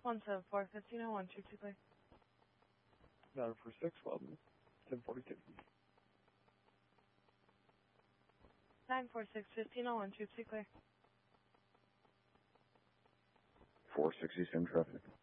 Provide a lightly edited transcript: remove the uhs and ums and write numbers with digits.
174-1501, true to clear. 946, Weldon, 1042. 946-1501, true to clear. 467 traffic.